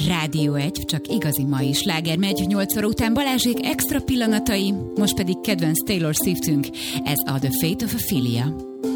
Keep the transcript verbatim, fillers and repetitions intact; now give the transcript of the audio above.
Rádió egy, csak igazi mai sláger megy, nyolc óra után Balázsék extra pillanatai, most pedig kedvenc Taylor Swiftünk, ez a The Fate of Ophelia.